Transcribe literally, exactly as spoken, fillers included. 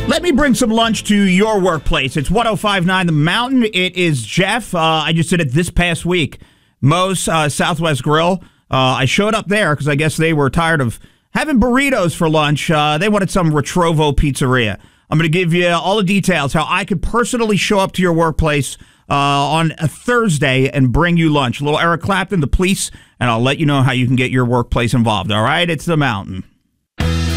Let me bring some lunch to your workplace. It's one oh five point nine The Mountain. It is Jeff. Uh, I just did it this past week. Moe's uh, Southwest Grill. Uh, I showed up there because I guess they were tired of having burritos for lunch. Uh, they wanted some Retrovo Pizzeria. I'm going to give you all the details, how I could personally show up to your workplace uh, on a Thursday and bring you lunch. A little Eric Clapton, the police, and I'll let you know how you can get your workplace involved. All right? It's The Mountain.